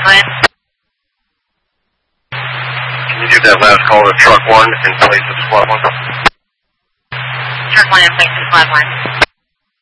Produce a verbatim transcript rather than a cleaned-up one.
line. Can you do that last call to truck one in place of squad one? Truck one in place of squad one.